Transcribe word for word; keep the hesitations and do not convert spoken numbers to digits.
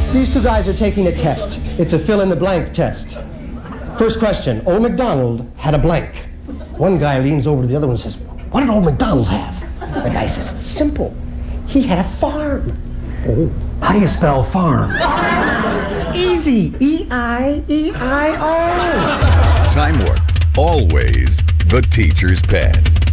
These two guys are taking a test. It's a fill-in-the-blank test. First question, Old MacDonald had a blank. One guy leans over to the other one and says, what did Old MacDonald have? The guy says, it's simple. He had a farm. Oh. How do you spell farm? It's easy. E I E I O. Time Warp, always the teacher's pet.